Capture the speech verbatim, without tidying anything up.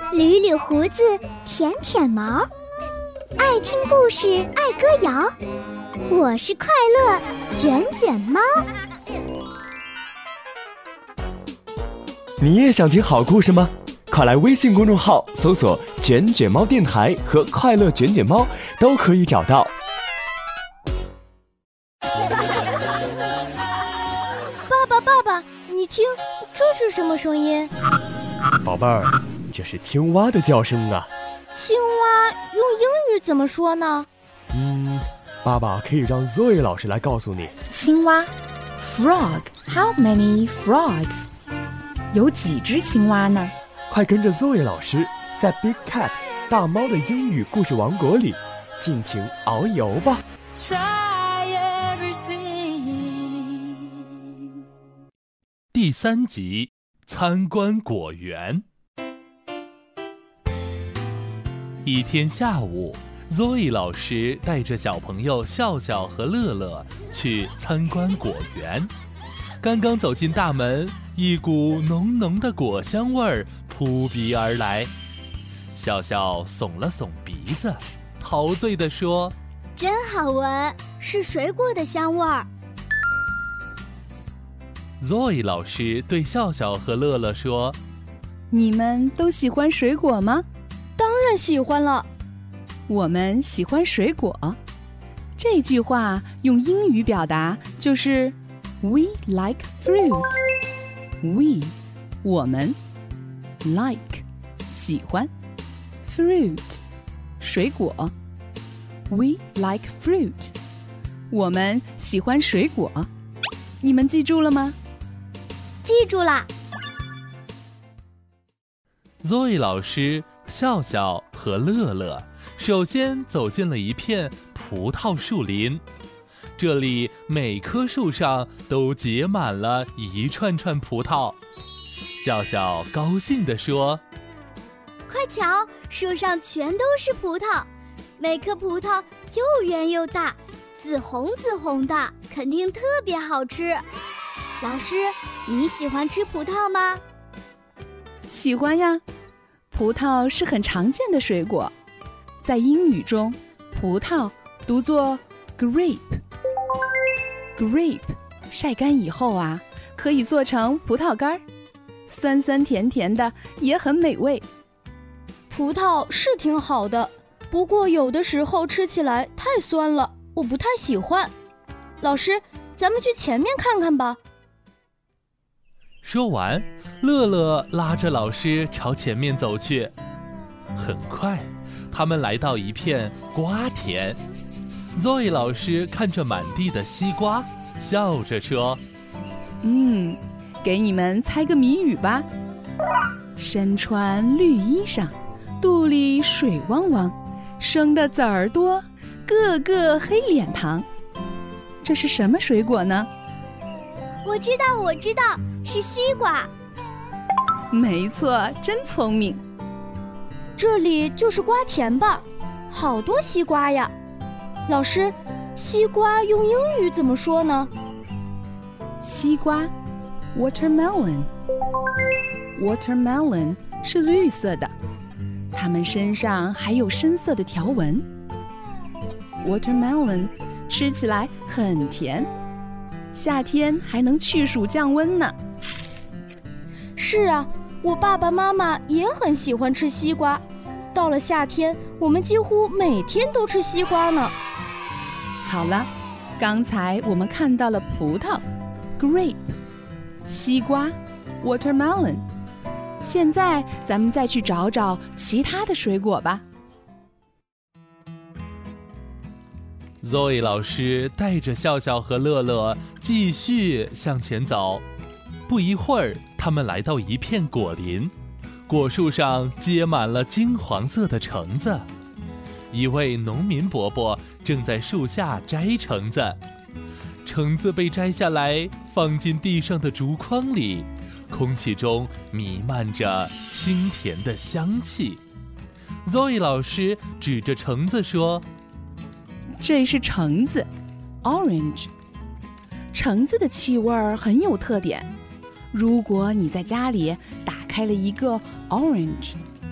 捋捋胡子，舔舔毛，爱听故事，爱歌谣。我是快乐卷卷猫。 你也想听好故事吗？快来微信公众号搜索卷卷猫电台和快乐卷卷猫，都可以找到。 爸爸爸爸，你听，这是什么声音？ 宝贝儿，这是青蛙的叫声啊。 青蛙用英语怎么说呢？ 嗯，爸爸可以让 Zoe 老师来告诉你。 青蛙 Frog How many frogs？ 有几只青蛙呢？ 快跟着 Zoe 老师在 Big Cat 大猫的英语故事王国里尽情遨游吧。 第三集，参观果园。一天下午， Zoe 老师带着小朋友笑笑和乐乐去参观果园。刚刚走进大门，一股浓浓的果香味儿扑鼻而来。笑笑耸了耸鼻子，陶醉地说：“ 真好闻，是水果的香味儿。” Zoe 老师对笑笑和乐乐说：“ 你们都喜欢水果吗？”“ 当然喜欢了。”“ 我们喜欢水果。”这句话用英语表达就是 We like fruit. We 我们 like 喜欢 fruit 水果 We like fruit 我们喜欢水果。你们记住了吗？ 记住了。 Zoe 老师、笑笑和乐乐首先走进了一片葡萄树林，这里每棵树上都结满了一串串葡萄。笑笑高兴地说：“ 快瞧，树上全都是葡萄，每颗葡萄又圆又大，紫红紫红的，肯定特别好吃。老师，你喜欢吃葡萄吗？”“ 喜欢呀，葡萄是很常见的水果，在英语中，葡萄读作 grape。grape 晒干以后啊，可以做成葡萄干，酸酸甜甜的，也很美味。 葡萄是挺好的，不过有的时候吃起来太酸了，我不太喜欢。老师，咱们去前面看看吧。” 说完，乐乐拉着老师朝前面走去。很快，他们来到一片瓜田。Zoe 老师看着满地的西瓜，笑着说：“ 嗯，给你们猜个谜语吧。身穿绿衣裳，肚里水汪汪，生的籽儿多，个个黑脸庞。这是什么水果呢？”“ 我知道，我知道，是西瓜。”“ 没错，真聪明。”“ 这里就是瓜田吧？好多西瓜呀。老师，西瓜用英语怎么说呢？”“ 西瓜 watermelon。 watermelon 是绿色的，它们身上还有深色的条纹。watermelon 吃起来很甜，夏天还能去暑降温呢。”“ 是啊，我爸爸妈妈也很喜欢吃西瓜，到了夏天，我们几乎每天都吃西瓜呢。”“ 好了，刚才我们看到了葡萄 grape， 西瓜 watermelon， 现在咱们再去找找其他的水果吧。” Zoe 老师带着笑笑和乐乐继续向前走。不一会儿，他们来到一片果林，果树上结满了金黄色的橙子。一位农民伯伯正在树下摘橙子，橙子被摘下来，放进地上的竹筐里，空气中弥漫着清甜的香气。Zoe 老师指着橙子说：“ 这是橙子 orange。 橙子的气味很有特点，如果你在家里打开了一个 orange